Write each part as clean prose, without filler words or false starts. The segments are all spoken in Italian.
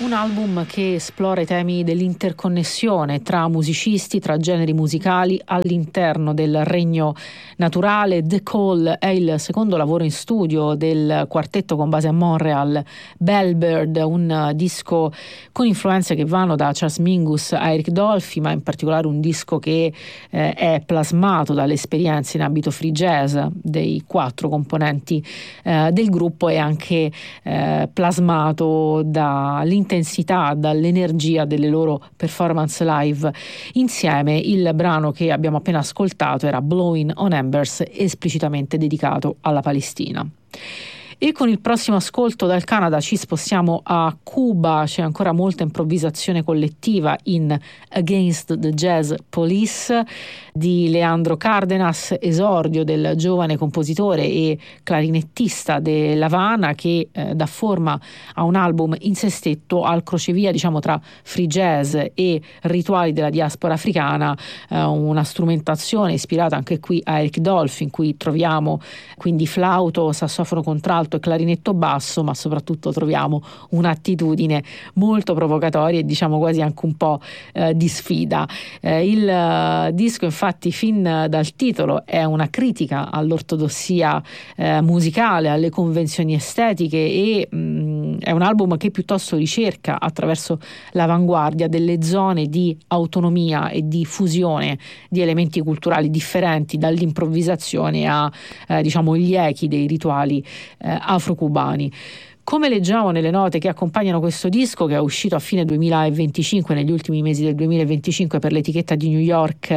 Un album che esplora i temi dell'interconnessione tra musicisti, tra generi musicali all'interno del regno naturale. The Call è il secondo lavoro in studio del quartetto con base a Montreal, Bellbird, un disco con influenze che vanno da Charles Mingus a Eric Dolphy, ma in particolare un disco che è plasmato dalle esperienze in ambito free jazz dei 4 componenti del gruppo e anche plasmato dall'intensità, dall'energia delle loro performance live insieme. Il brano che abbiamo appena ascoltato era Blowing on Embers, esplicitamente dedicato alla Palestina. E con il prossimo ascolto dal Canada ci spostiamo a Cuba. C'è ancora molta improvvisazione collettiva in Against the Jazz Police di Leandro Cárdenas, esordio del giovane compositore e clarinettista della Havana, che dà forma a un album in sé stretto al crocevia, diciamo, tra free jazz e rituali della diaspora africana, una strumentazione ispirata anche qui a Eric Dolphy, in cui troviamo quindi flauto, sassofono contralto e clarinetto basso, ma soprattutto troviamo un'attitudine molto provocatoria e diciamo quasi anche un po' di sfida. Il disco infatti fin dal titolo è una critica all'ortodossia musicale, alle convenzioni estetiche e è un album che piuttosto ricerca attraverso l'avanguardia delle zone di autonomia e di fusione di elementi culturali differenti, dall'improvvisazione a diciamo gli echi dei rituali afro-cubani. Come leggiamo nelle note che accompagnano questo disco, che è uscito a fine 2025, negli ultimi mesi del 2025 per l'etichetta di New York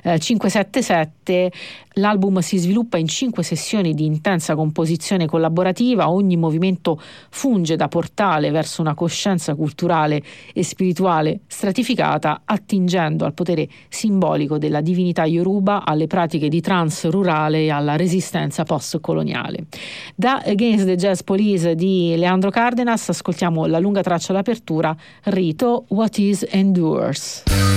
577, l'album si sviluppa in 5 sessioni di intensa composizione collaborativa. Ogni movimento funge da portale verso una coscienza culturale e spirituale stratificata, attingendo al potere simbolico della divinità Yoruba, alle pratiche di trance rurale e alla resistenza post-coloniale. Da Against the Jazz Police di Leandro Cárdenas ascoltiamo la lunga traccia d'apertura, Rito, What Is Endures.